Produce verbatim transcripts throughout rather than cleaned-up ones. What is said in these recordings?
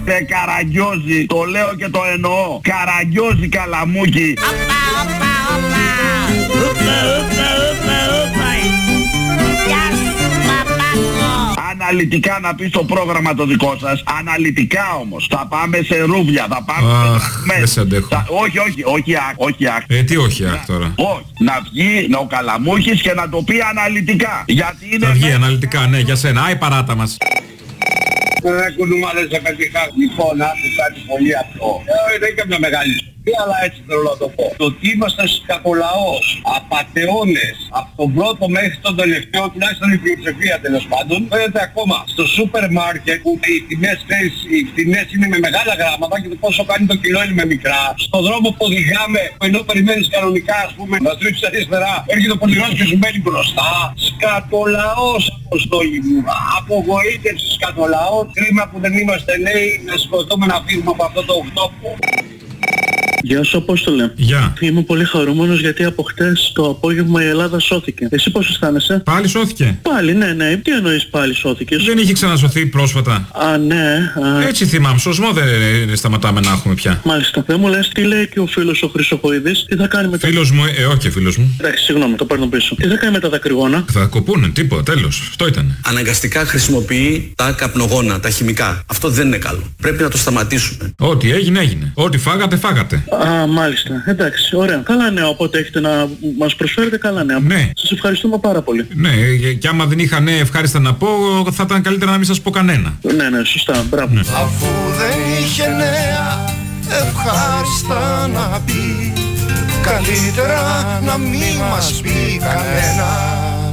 Τε καραγκιόζη, το λέω και το εννοώ. Καραγκιόζη καλαμούκι. Οπα, οπα, οπα. Οπα, οπα, οπα, οπα. Γεια σου παπάκο. Αναλυτικά να πεις το πρόγραμμα το δικό σας. Αναλυτικά όμως. Θα πάμε σε ρούβλια, θα πάμε Αχ, σε δραχμές. δεν σε αντέχω. Θα... Όχι, όχι, όχι αχ, όχι αχ. Ε, τι όχι αχ τώρα. Όχι, να βγει ο Καλαμούκης και να το πει αναλυτικά. Γιατί είναι... Θα βγει με... αναλυτικά, ναι, για σένα. Άι παράτα μας. Δεν κουνούμαλες σε πετυχά. Λοιπόν, άκου κάτι πολύ απλό. Ε, δεν είναι καμιά μεγάλη ιστορία, αλλά έτσι θέλω να το πω. Το ότι είμαστε σκατολαός, απατεώνες, από τον πρώτο μέχρι τον τελευταίο, τουλάχιστον η πλειοψηφία τέλος πάντων, φαίνεται ακόμα στο σούπερ μάρκετ που οι τιμές, οι τιμές είναι με μεγάλα γράμματα και το πόσο κάνει το κιλό είναι με μικρά. Στον δρόμο που οδηγάμε, ενώ περιμένεις κανονικά, ας πούμε, να στρίψεις αριστερά, έρχεται ο πολιτικός και σου μένει μπροστά. Σκατολαός, αποστόλη μου. Απογοήτευση σκατολαός. Κρίμα που δεν είμαστε νέοι, να σηκωθούμε να φύγουμε από αυτό το οκτώπο. Γεια σου Απόστολε. Γεια. Είμαι πολύ χαρούμενος γιατί από χτες το απόγευμα η Ελλάδα σώθηκε. Εσύ πώς αισθάνεσαι? Πάλι σώθηκε. Πάλι, ναι, ναι. Τι εννοείς πάλι σώθηκες? Δεν είχε ξανασωθεί πρόσφατα. Α, ναι. Α... Έτσι θυμάμαι. Σωσμό δεν ε, σταματάμε να έχουμε πια. Μάλιστα. Δεν μου λες τι λέει και ο φίλος ο Χρυσοχοίδης? Τι θα κάνει με τα... Φίλος μου, ε, όχι φίλος μου. Εντάξει, συγγνώμη, το παίρνω πίσω. Τι θα κάνει με τα δακρυγόνα? Θα κοπούνε, τίποτα, τέλος. Αυτό ήταν. Αναγκαστικά χρησιμοποιεί τα καπνογόνα, τα χημικά. Αυτό δεν είναι καλό. Πρέπει να το σταματήσουμε. Ό,τι έγινε, έγινε. Ό,τι φάγατε, φάγατε. Α, μάλιστα. Εντάξει, ωραία. Καλά νέα, οπότε έχετε να μας προσφέρετε καλά νέα. Ναι. Σας ευχαριστούμε πάρα πολύ. Ναι, και άμα δεν είχα νέα ευχάριστα να πω, θα ήταν καλύτερα να μην σας πω κανένα. Ναι, ναι, σωστά. Μπράβο. Ναι. Αφού δεν είχε νέα ευχάριστα να πει, καλύτερα να μην μας πει κανένα.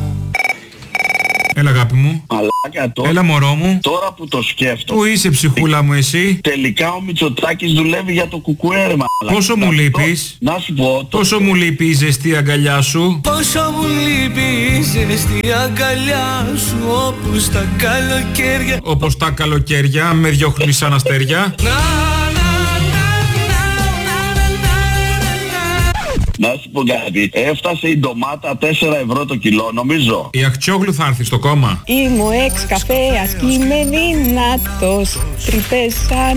Έλα αγάπη μου. Μαλάκα τώρα. Έλα μωρό μου. Τώρα που το σκέφτομαι. Πού είσαι ψυχούλα μου εσύ? Τελικά ο Μητσοτάκης δουλεύει για το κουκουέ, ρε μαλάκα. Πόσο μου λείπεις? Να σου πω. Το... Πόσο μου λείπει η ζεστή αγκαλιά σου? Πόσο μου λείπει η ζεστή αγκαλιά σου, όπως τα καλοκαίρια. Όπως τα καλοκαίρια με διώχνει σαν αστέρια. Να σου πω κάτι. Έφτασε η ντομάτα τέσσερα ευρώ το κιλό, νομίζω. Η Αχτσιόγλου θα έρθει στο κόμμα. Είμαι ο εξ καφέας και είμαι δυνατός. Τρυπές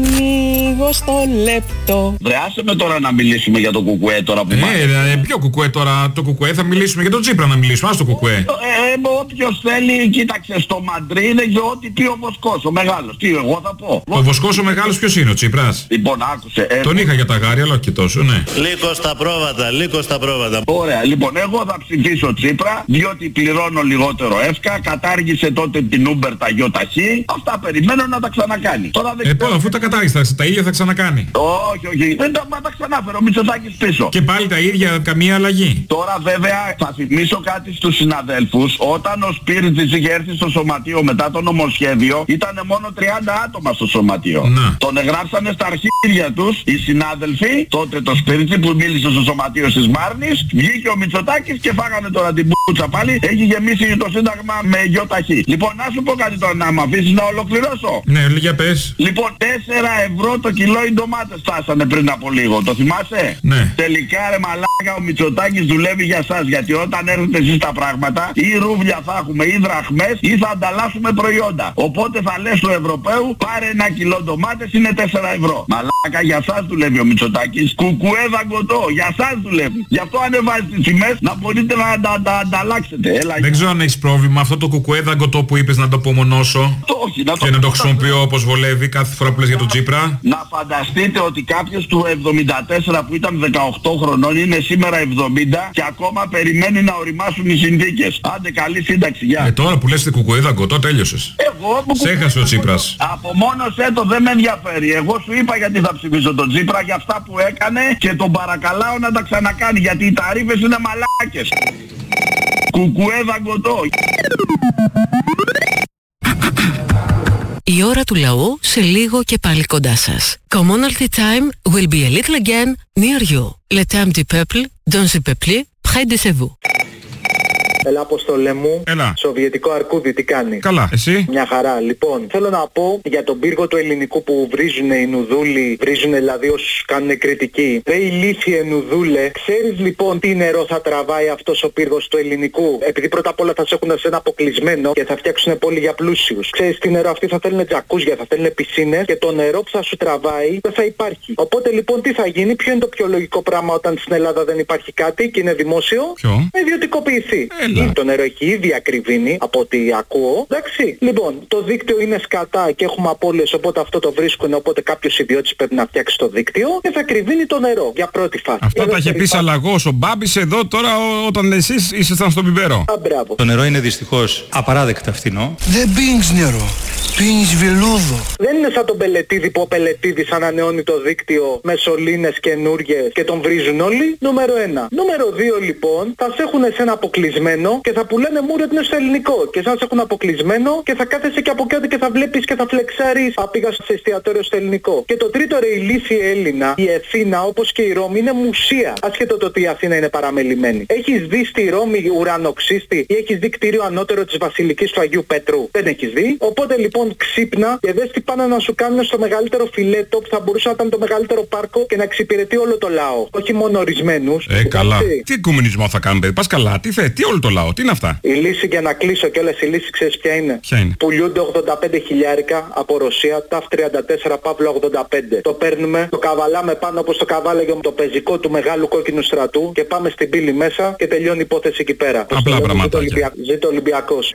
ανοίγω στο λεπτό. Βρε, άσε με τώρα να μιλήσουμε για το κουκουέ τώρα που Ε, μάθαμε. ε, ποιο κουκουέ τώρα? Το κουκουέ θα μιλήσουμε για τον Τσίπρα να μιλήσουμε. Ας το κουκουέ. Ε, ε, όποιος θέλει, κοίταξε, στο Μαντρί είναι για ό,τι πει ο Βοσκός, ο μεγάλος. Τι, εγώ θα πω. Ο Βοσκός ο μεγάλος ποιος είναι, ο Τσίπρας? Λοιπόν, άκουσε. Ε, Τον είχα για τα γάρια, αλλά όχι και τόσο, ναι. Λίγο στα πρόβατα, λίγο στα πρόβατα. Ωραία, λοιπόν, εγώ θα ψηφίσω Τσίπρα, διότι πληρώνω λιγότερο εύκα, κατάργησε τότε την Uber τα γιοταχή. Αυτά περιμένω να τα ξανακάνει. Τώρα δεν Ε, πω, αφού τα κατάργησε, τα ίδια θα ξανακάνει. Όχι, όχι, δεν τα, τα ξανάφερε ο Μητσοτάκης πίσω. Και πάλι τα ίδια, καμία αλλαγή. Τώρα βέβαια θα θυμίσω κάτι στους συναδέλφους. Όταν ο Σπίρτζης είχε έρθει στο σωματείο μετά το νομοσχέδιο, ήταν μόνο τριάντα άτομα στο σωματείο. Να. Τον εγγράψανε στα αρχίδια τους οι συνάδελφοι, τότε το Σπίρτζη που μίλησε στο σωματείο της Μάρνης, βγήκε ο Μητσοτάκης και φάγανε τώρα την πουτσα πάλι. Έχει γεμίσει το Σύνταγμα με γιοταχή. Λοιπόν, να σου πω κάτι τώρα, να μ' αφήσεις να ολοκληρώσω. Ναι, για πες. Λοιπόν, τέσσερα ευρώ το κιλό οι ντομάτες φτάσανε πριν από λίγο. Το θυμάσαι? Ναι. Τελικά ρε μαλάκα ο Μητσοτάκης δουλεύει για σας. Γιατί όταν έρθετε εσείς τα πράγματα, ή ρούβλια θα έχουμε ή δραχμές ή θα ανταλλάσσουμε προϊόντα. Οπότε θα λες του Ευρωπαίου, πάρε ένα κιλό ντομάτες, είναι τέσσερα ευρώ. Μαλάκα, για σας δουλεύει ο Μητσοτάκης. Κουκουέ δαγκωτό, για σας δουλεύει. Γι' αυτό ανεβάζει τις τιμές να μπορείτε να τα, τα ανταλλάξετε. Έλα, δεν ξέρω αν έχεις πρόβλημα αυτό το κουκουέ δαγκωτό που είπες να το απομονώσω. Το, όχι, να το και να το χρησιμοποιώ όπως βολεύει κάθε φορά που λες για τον Τσίπρα. Να φανταστείτε ότι κάποιος του εβδομήντα τέσσερα που ήταν δεκαοκτώ χρονών είναι σήμερα εβδομήντα και ακόμα περιμένει να οριμάσουν οι συνθήκες. Άντε, καλή σύνταξη, γεια. Ε, τώρα που λες κουκουέ δαγκωτό τέλειωσες. Εγώ που σε έχασε ο Τσίπρας. Απομόνωσέ το, δεν με ενδιαφέρει. Εγώ σου είπα γιατί θα ψηφίσω τον Τσίπρα για αυτά που έκανε και τον παρακαλάω να τα ξανακάνει γιατί οι ταρίφες είναι μαλάκες. Κουκουέ δαγκωτό. Η ώρα του λαού σε λίγο και πάλι κοντά σας. Commonalty time will be a little again near you. Le temps du peuple, dans le peuple, près de vous. Έλα, Αποστολέ μου. Έλα. Σοβιετικό αρκούδι, τι κάνει? Καλά, εσύ? Μια χαρά. Λοιπόν, θέλω να πω για τον πύργο του ελληνικού που βρίζουν οι νουδούλοι, βρίζουν δηλαδή όσους κάνουν κριτική. Ρε ηλίθιε νουδούλε, ξέρεις λοιπόν τι νερό θα τραβάει αυτός ο πύργος του ελληνικού? Επειδή πρώτα απ' όλα θα σε έχουν σε ένα αποκλεισμένο και θα φτιάξουν πόλη για πλούσιους. Ξέρεις τι νερό? Αυτοί θα θέλουν τζακούζια, θα θέλουν πισίνες και το νερό που θα σου τραβάει δεν θα υπάρχει. Οπότε λοιπόν τι θα γίνει? Ποιο είναι το πιο λογικό πράγμα όταν στην Ελλάδα δεν υπάρχει κάτι και είναι δημόσιο? Ποιο? Να ιδιωτικοποιηθεί. Έλα. Το νερό έχει ήδη ακριβήνει από ό,τι ακούω. Εντάξει. Λοιπόν, το δίκτυο είναι σκατά και έχουμε απώλειες, οπότε αυτό το βρίσκουν. Οπότε κάποιος ιδιώτης πρέπει να φτιάξει το δίκτυο και θα κρυβίνει το νερό για πρώτη φάση. Αυτά τα είχε πει Σαλαγός ο Μπάμπης εδώ τώρα ο, όταν εσείς ήσασταν στον πιπέρο. Α, μπράβο. Το νερό είναι δυστυχώς απαράδεκτα φθηνό. Δεν πίνεις νερό, πίνεις βελούδο. Δεν είναι σαν τον Πελετίδη που ο Πελετίδης ανανεώνει το δίκτυο με σωλήνες καινούργιες και τον βρίζουν όλοι. Νούμερο ένα. Νούμερο δύο λοιπόν, θα σε έχουν σε ένα αποκλεισμένο και θα πουλάνε μούρι ότι είναι στο ελληνικό. Και σαν σε έχουν αποκλεισμένο και θα κάθεσαι και από κάτω και θα βλέπεις και θα φλεξάρεις. Α, πήγα σε εστιατόριο στο ελληνικό. Και το τρίτο, ρε ηλίθιε Έλληνα, η Αθήνα όπως και η Ρώμη είναι μουσεία. Ασχέτω το ότι η Αθήνα είναι παραμελημένη. Έχεις δει στη Ρώμη ουρανοξύστη ή έχεις δει κτίριο ανώτερο της Βασιλικής του Αγίου Πέτρου? Δεν έχεις δει. Οπότε λοιπόν ξύπνα και δες τι πάνε να σου κάνουν στο μεγαλύτερο φιλέτο που θα μπορούσε να ήταν το μεγαλύτερο πάρκο και να εξυπηρετεί όλο το λαό. Όχι μόνο ορισμένους. Ε, καλά. Τι κομμουνισμό θα κάνουμε, πας καλά. Τι θε, τι όλο το λαό, τι είναι αυτά? Η λύση για να κλείσω κιόλας, η λύση ξέρεις ποια είναι? Ποια είναι? Πουλιούνται ογδόντα πέντε χιλιάρικα από Ρωσία, ταφ τριάντα τέσσερα Παύλο ογδόντα πέντε. Το παίρνουμε, το καβαλάμε πάνω όπως το καβάλαγε το πεζικό του μεγάλου κόκκινου στρατού και πάμε στην πύλη μέσα και τελειώνει η υπόθεση εκεί πέρα. Απλά πραγματάκια. Ζήτω Ολυμπιακός.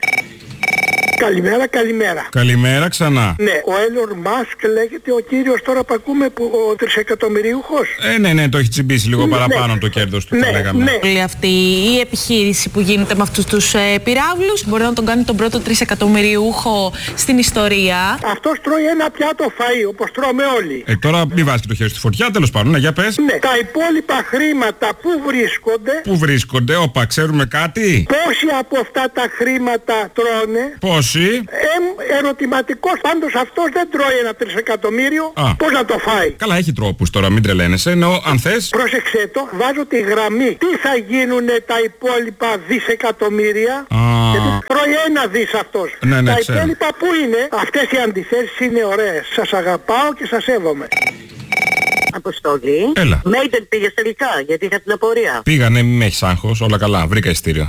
Καλημέρα, καλημέρα. Καλημέρα ξανά. Ναι, ο Έλλον Μάσκ λέγεται ο κύριος τώρα που ακούμε που ο τρισεκατομμυριούχος. Ε, ναι, ναι, το έχει τσιμπήσει λίγο ναι, παραπάνω ναι. το κέρδος του, ναι, θα λέγαμε. Ναι. Όλη αυτή η επιχείρηση που γίνεται με αυτούς τους ε, πυράβλους μπορεί να τον κάνει τον πρώτο τρισεκατομμυριούχο στην ιστορία. Αυτός τρώει ένα πιάτο φαΐ, όπως τρώμε όλοι. Ε, τώρα μην βάζει και το χέρι στη φωτιά, τέλος πάντων, ναι, για πες. Ναι, τα υπόλοιπα χρήματα που βρίσκονται. Πού βρίσκονται, όπα, ξέρουμε κάτι. Πόσοι από αυτά τα χρήματα τρώνε. Πόσοι. Ε, ερωτηματικός, πάντως αυτός δεν τρώει ένα τρισεκατομμύριο. Α. Πώς να το φάει? Καλά, έχει τρόπους τώρα, μην τρελαίνεσαι. Εννοώ, αν θες. Πρόσεξε το, βάζω τη γραμμή. Τι θα γίνουνε τα υπόλοιπα δισεκατομμύρια? Α. Γιατί τρώει ένα δις αυτός. Ναι, ναι, τα ξέρω. υπόλοιπα που είναι? Αυτές οι αντιθέσεις είναι ωραίες. Σας αγαπάω και σας σέβομαι. Αποστολή. Έλα. Μέιντεν πήγες τελικά, γιατί είχα την απορία. Πήγανε, μη με έχεις άγχος, όλα καλά, βρήκα ειστήριο.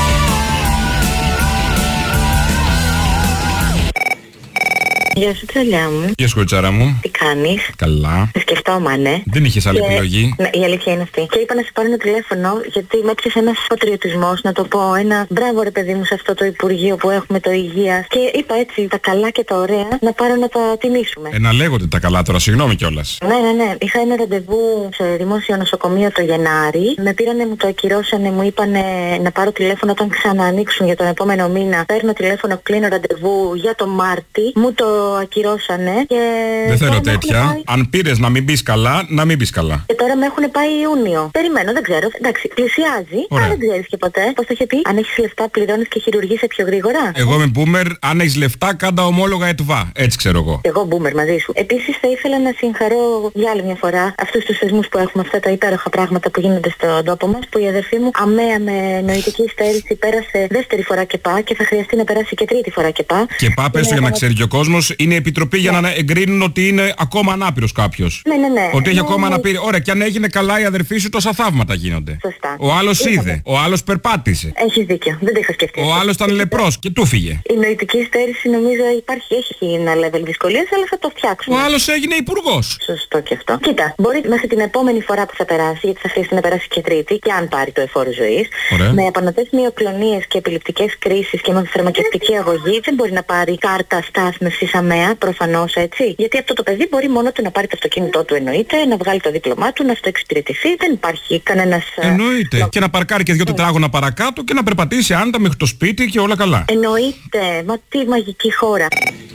Γεια σου τσαλιά μου. Γεια σου κοριτσάρα μου. Τι κάνεις? Καλά. Σε σκεφτόμανε. Δεν είχες άλλη και... επιλογή. Ναι, η αλήθεια είναι αυτή. Και είπα να σε πάρω ένα τηλέφωνο γιατί με έπιασε ένας πατριωτισμός, να το πω. Ένα μπράβο ρε παιδί μου σε αυτό το Υπουργείο που έχουμε το Υγείας. Και είπα έτσι τα καλά και τα ωραία να πάρω να τα τιμήσουμε. Ε, να λέγονται τα καλά τώρα, συγγνώμη κιόλας. Ναι, ναι, ναι. Είχα ένα ραντεβού σε δημόσιο νοσοκομείο το Γενάρη. Με πήρανε, μου το ακυρώσανε, μου είπανε να πάρω τηλέφωνο όταν ξαναανοίξουν για τον επόμενο μήνα. Παίρνω τηλέφωνο, κλείνω ραντεβού για το Μάρτι. Μου το ακυρώσανε και... Δεν θέλω τέτοια. Πάει... Αν πήρες να μην πεις καλά, να μην πεις καλά. Και τώρα με έχουν πάει Ιούνιο. Περιμένω, δεν ξέρω. Εντάξει, πλησιάζει. Αλλά δεν ξέρεις και ποτέ. Πώς το είχε πει? Αν έχεις λεφτά πληρώνεις και χειρουργείσαι πιο γρήγορα. Εγώ είμαι boomer, αν έχεις λεφτά κάντα ομόλογα ΕΤΒΑ. Έτσι ξέρω εγώ. Εγώ boomer μαζί σου. Επίσης θα ήθελα να συγχαρώ για άλλη μια φορά αυτούς τους θεσμούς που έχουμε, αυτά τα υπέροχα πράγματα που γίνονται στον τόπο μας. Που η αδερφή μου αμαία με νοητική υστέρηση πέρασε δεύτερη φορά και πά και θα χρειαστεί να περάσει και τρίτη φορά και πά. Και πά, πες για να ξέρει και ο κόσμος, είναι επιτροπή για να εγκρίνουν ότι είναι ακόμα ανάπηρος κάποιος. Ναι, ναι, ναι. Ότι έχει ναι, ακόμα ναι. αναπηρία. Ωραία, και αν έγινε καλά η αδερφή σου, τόσα θαύματα γίνονται. Σωστά. Ο άλλος Είχαμε. είδε, ο άλλος περπάτησε. Έχεις δίκιο, δεν το είχα σκεφτεί. Ο άλλος ήταν λεπρός και του φύγε. Η νοητική υστέρηση νομίζω υπάρχει, έχει ένα level δυσκολίας, αλλά θα το φτιάξουμε. Ο άλλος έγινε υπουργός. Σωστό και αυτό. Κοίτα, μπορεί μέχρι την επόμενη φορά που θα περάσει, γιατί θα χρειαστεί να περάσει και τρίτη, και αν πάρει το εφόρο ζωής, με επανωτές μυοκλονίες και επιληπτικές κρίσεις και με φαρμακευτική αγωγή, δεν μπορεί να πάρει κάρτα στάθμευσης αμαία, προφανώς έτσι. Γιατί αυτό το παιδί μπορεί μόνο του να πάρει το αυτοκίνητό του, εννοείται, να βγάλει το δίπλωμά του, να αυτοεξυπηρετηθεί. Δεν υπάρχει κανένας. Εννοείται. Λο... Και να παρκάρει και δύο τετράγωνα παρακάτω και να περπατήσει άνετα μέχρι το σπίτι και όλα καλά. Εννοείται. Μα τι μαγική χώρα.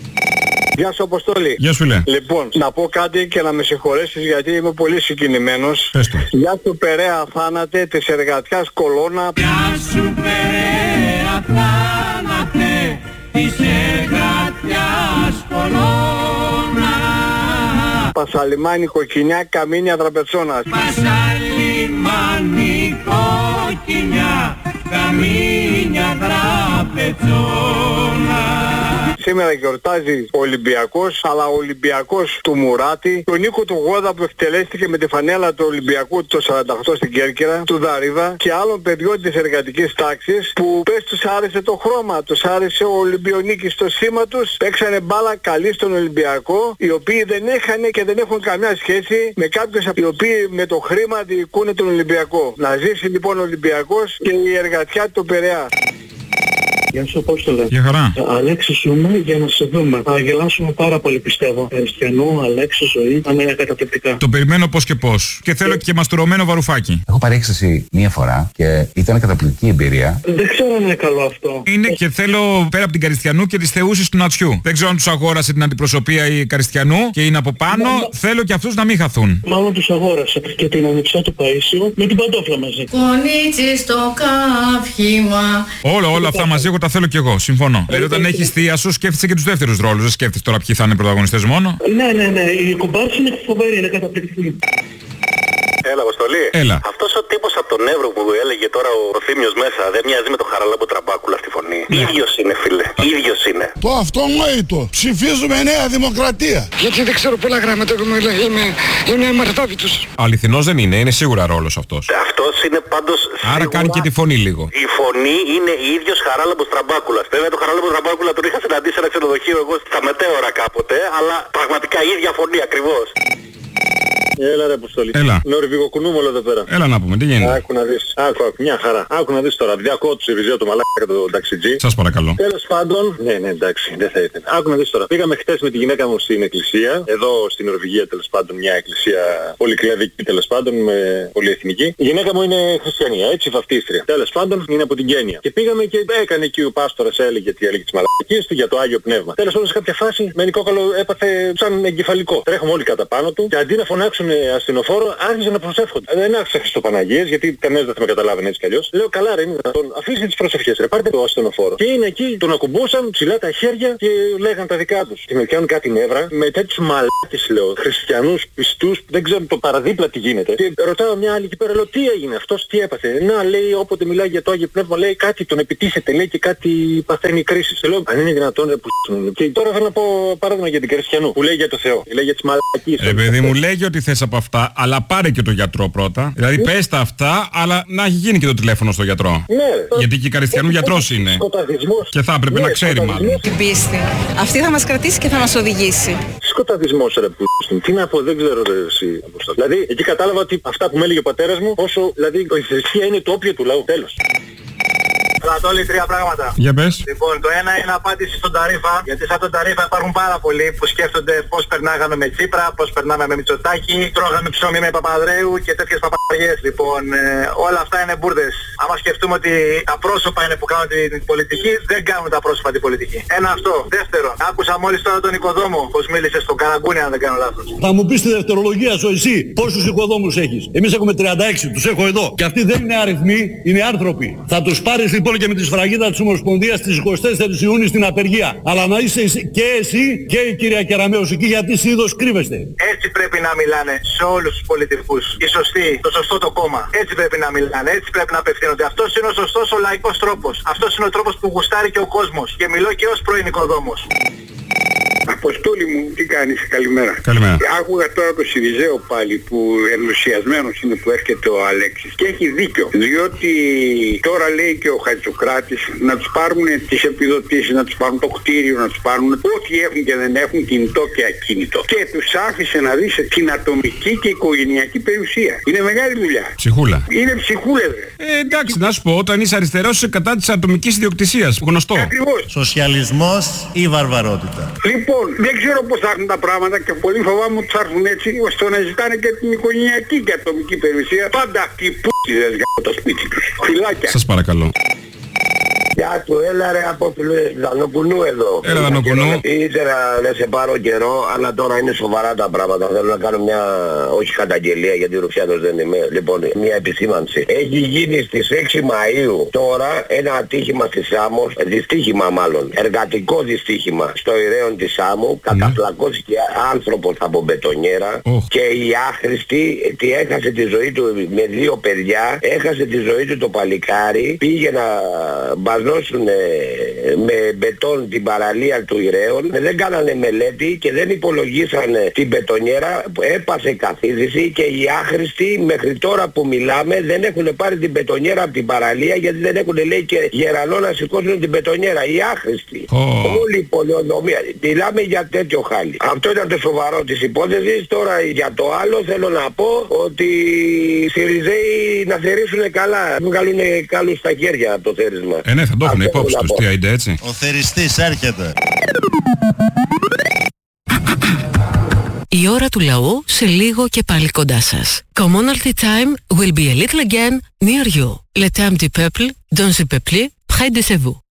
Γεια σου Αποστόλη. Γεια σου φίλε. Λοιπόν, να πω κάτι και να με συγχωρέσεις γιατί είμαι πολύ συγκινημένος. Πες το. Γεια σου Περαία θάνατε της εργατιάς κολόνα. Γεια σου Περαία θάνατε της εργατιάς κολόνα. Πασαλιμάνι κοκκινιά καμίνια τραπετσόνας. Πασαλιμάνι κοκκινιά σκοινιά, καμίνια τραπεζόνα. Σήμερα γιορτάζει ο Ολυμπιακός, αλλά ο Ολυμπιακός του Μουράτη, τον Νίκο του Γόδα που εκτελέστηκε με τη φανέλα του Ολυμπιακού το σαράντα οκτώ στην Κέρκυρα, του Δαρίδα και άλλων παιδιών της εργατικής τάξης που πες τους άρεσε το χρώμα, τους άρεσε ο Ολυμπιονίκης στο σήμα τους, παίξανε μπάλα καλή στον Ολυμπιακό, οι οποίοι δεν έχανε και δεν έχουν καμιά σχέση με κάποιους οι οποίοι με το χρήμα διοικούν τον Ολυμπιακό. Να ζήσει λοιπόν ο Ολυμπιακός και η εργατιά του Πειραιά. Γεια σου, Απόστολε. Γεια χαρά. Αλέξη ζούμε για να σε δούμε. Θα γελάσουμε πάρα πολύ, πιστεύω. Χριστιανού, Αλέξη, ζωή, θα είναι καταπληκτικά. Το περιμένω πώς και πώς. Και θέλω και μαστουρωμένο βαρουφάκι. Έχω πάρει έκσταση μία φορά και ήταν καταπληκτική εμπειρία. Δεν ξέρω αν είναι καλό αυτό. Είναι και θέλω πέρα από την Καριστιανού και τις θεούσες του Νατσιού. Δεν ξέρω αν τους αγόρασε την αντιπροσωπεία η Καριστιανού και είναι από πάνω. Μα... Θέλω και αυτούς να μην χαθούν. Μάλλον τους αγόρασε και την ανιψιά του Παΐσιου με την παντόφλα μαζί. Κονίτσι στο καύχημα. Όλα, όλα αυτά μαζί εγώ τα θέλω κι εγώ. Συμφωνώ. Δηλαδή όταν έχεις θεία σου σκέφτεσαι και τους δεύτερους ρόλους. Δεν σκέφτεσαι τώρα ποιοι θα είναι πρωταγωνιστές μόνο. Ναι, ναι, ναι. Η κουμπάρση είναι φοβερή, είναι καταπληκτική. Έλα, Αποστολή. Έλα. Αυτός ο τύπος από τον Εύρο που έλεγε τώρα ο, ο Θήμιος μέσα δεν μοιάζει με τον Χαραλάμπο Τραμπάκουλα στη φωνή. Ναι. Ίδιος είναι, φίλε. Ίδιος είναι. Το αυτονόητο. Ψηφίζουμε Νέα Δημοκρατία. Γιατί δεν ξέρω πολλά γράμματα, εγώ είμαι, είμαι μαρτώβητος. Αληθινός δεν είναι, είναι σίγουρα ρόλος αυτός. Αυτός είναι πάντως. Άρα σίγουρα... κάνει και τη φωνή λίγο. Η φωνή είναι ίδιος Χαράλαμπος Τραμπάκουλας. Βέβαια το Χαράλαμπο Τραμπάκουλα τον είχα συναντήσει σε ένα ξενοδοχείο εγώ στα μετέωρα κάποτε, αλλά πραγματικά η ίδια φωνή ακριβώς. Έλα ρε Αποστολή. Έλα. Νορβηγοκουνούμολο εδώ πέρα. Έλα να πούμε, τι γίνεται. Άκου να δεις. Άκου, άκου, μια χαρά. Άκου να δεις τώρα. Διακό του Σιριζέο το μαλάκα το ταξιτζή. Σας παρακαλώ. Τέλος πάντων. Ναι, ναι, εντάξει, δεν θα ήθελα. Άκου να δεις τώρα. Πήγαμε χτες με τη γυναίκα μου στην εκκλησία. Εδώ στην Νορβηγία τέλος πάντων μια εκκλησία πολυκλαδική τέλος πάντων με πολυεθνική. Η γυναίκα μου είναι χριστιανία, έτσι βαφτίστρια. Τέλος πάντων είναι από την Κένια. Και πήγαμε και έκανε εκεί ο πάστορας έλεγε τι έλεγε τις μαλακίες του για το Άγιο Πνεύμα. Τέλος πάντων σε κάποια φάση με νικόκαλο έπαθε σαν εγκεφαλικό. Τρέχουμε όλοι κατά πάνω του και αντί να φωνάξουν ασθενοφόρο άρχιζαν να προσεύχονται. Δεν άρχισα Χριστοπαναγίες γιατί κανένας δεν θα με καταλάβαινε έτσι κι αλλιώς. Λέω καλά ρε είναι δυνατόν. Αφήστε τις προσευχές ρε. Πάρτε το ασθενοφόρο. Και είναι εκεί, τον ακουμπούσαν ψηλά τα χέρια και λέγαν τα δικά τους. Και με πιάνουν κάτι νεύρα με τέτοιους μαλάκες λέω. Χριστιανούς πιστούς, δεν ξέρω το παραδίπλα τι γίνεται. Και ρωτάω μια άλλη εκεί πέρα, λέω τι έγινε αυτός, τι έπαθε. Να λέει όποτε μιλάει για το Άγιο Πνεύμα λέει κάτι τον επιτίθεται, λέει και κάτι παθαίνει κρίσεις. Λέω αν είναι δυνατόν ρε που. Και τώρα θέλω να πω παράδειγμα για την Χριστιανού που λέει για το Θεό. Λέει για τις μαλακίες. Ε, παιδί μου λέγει ότι θες από αυτά, αλλά πάρε και το γιατρό πρώτα. Δηλαδή ναι. Πες τα αυτά, αλλά να έχει γίνει και το τηλέφωνο στο γιατρό. Ναι. Γιατί και η Καριστιανού γιατρός είναι. Σκοταδισμός. Και θα έπρεπε ναι, να ξέρει μάλλον. Την πίστη. Αυτή θα μας κρατήσει και θα μας οδηγήσει. Σκοταδισμός ρε που. Τι να πω, δεν ξέρω ρε, εσύ. Δηλαδή εκεί κατάλαβα ότι αυτά που με έλεγε ο πατέρας μου, όσο δηλαδή η θρησκεία είναι το όπιο του λαού. Τέλος. Ανατόλη, τρία πράγματα. Για πες. Λοιπόν, το ένα είναι απάντηση στον Ταρίφα, γιατί σαν τον Ταρίφα υπάρχουν πάρα πολλοί που σκέφτονται πώς περνάγαμε με Τσίπρα, πώς περνάμε με Μητσοτάκη, τρώγαμε ψωμί με Παπαδρέου και τέτοιες παπαριές. Λοιπόν, ε, όλα αυτά είναι μπουρδες. Άμα σκεφτούμε ότι τα πρόσωπα είναι που κάνουν την πολιτική, δεν κάνουν τα πρόσωπα την πολιτική. Ένα αυτό. Δεύτερο, άκουσα μόλις τώρα τον οικοδόμο, πως μίλησε στον Καραγκούνι, αν δεν κάνω λάθος. Θα μου πεις τη δευτερολογία σου εσύ, πόσους οικοδόμους έχεις. Εμείς έχουμε τριάντα έξι, τους έχω εδώ. Και αυτοί δεν είναι αριθμοί, είναι άνθρωποι. Θα τους πάρεις λοιπόν και με τη σφραγίδα της Ομοσπονδίας στις εικοστή τέταρτη Ιουνίου στην απεργία. Αλλά να είσαι και εσύ και η κυρία Κεραμέως εκεί γιατί είδος κρύβεστε. Έτσι πρέπει να μιλάνε σε όλους τους πολιτικούς. Οι σωστοί, το σωστό το κόμμα. Έτσι πρέπει να μιλάνε, έτσι πρέπει να απευθύνονται. Αυτός είναι ο σωστός ο λαϊκός τρόπος. Αυτός είναι ο τρόπος που γουστάρει και ο κόσμος. Και μιλώ και ως πρώην οικοδόμος. Αποστόλη μου, τι κάνεις, καλημέρα. Καλημέρα. Άκουγα τώρα το Σιριζέο πάλι που ενθουσιασμένος είναι που έρχεται ο Αλέξης και έχει δίκιο. Διότι τώρα λέει και ο Χατζοκράτης να τους πάρουν τις επιδοτήσεις, να τους πάρουν το κτίριο, να τους πάρουν ό,τι έχουν και δεν έχουν κινητό και ακίνητο. Και τους άφησε να δεις την ατομική και οικογενειακή περιουσία. Είναι μεγάλη δουλειά. Ψυχούλα. Είναι ψυχούλα, δε. Ε, εντάξει, να σου πω, όταν είσαι αριστερός είσαι κατά της ατομικής ιδιοκτησίας. Γνωστό. Ακριβώς. Σοσιαλισμός ή βαρβαρότητα. Λοιπόν, δεν ξέρω πώς θα έρθουν τα πράγματα και πολύ φοβάμαι ότι θα έρθουν έτσι ώστε να ζητάνε και την οικογενειακή και ατομική περιουσία. Πάντα αυτοί οι π***ιδες για το σπίτι τους. Φιλάκια. Σας παρακαλώ. Γεια του, έλα ρε απόφιλο Δανοπουλού εδώ. Έλα Δανοπουλού. Ήθελα να σε πάρω καιρό, αλλά τώρα είναι σοβαρά τα πράγματα. Θέλω να κάνω μια, όχι καταγγελία γιατί Ρουφιάνος δεν είμαι. Λοιπόν, μια επισήμανση. Έχει γίνει στις έξι Μαΐου τώρα ένα ατύχημα στη Σάμο, δυστύχημα μάλλον, εργατικό δυστύχημα στο Ηρέον της Σάμου. Καταπλακώθηκε άνθρωπος από μπετονιέρα oh. και η άχρηστη τι έχασε τη ζωή του με δύο παιδιά, έχασε τη ζωή του το παλικάρι, πήγε να μπαζώσουν με μπετόν την παραλία του Ηρέων, δεν κάνανε μελέτη και δεν υπολογίσανε την μπετονιέρα, έπασε καθίδηση και οι άχρηστοι μέχρι τώρα που μιλάμε δεν έχουν πάρει την μπετονιέρα από την παραλία γιατί δεν έχουν λέει και γερανό να σηκώσουν την μπετονιέρα, οι άχρηστοι. Oh. Όλη η πολεοδομία. Μιλάμε για τέτοιο χάλι. Αυτό ήταν το σοβαρό της υπόθεσης. Τώρα για το άλλο θέλω να πω ότι οι Σιριζέοι να θερήσουν καλά, βγάλουν καλούς στα χέρια από το θέρισμα. Ε, ναι, θα το έχουν υπόψη τους, τι άιντε έτσι. Ο θεριστής έρχεται. Η ώρα του λαού σε λίγο και πάλι κοντά σας. Commonalty time will be a little again near you. Le temps du peuple, dans le peuple, près de vous.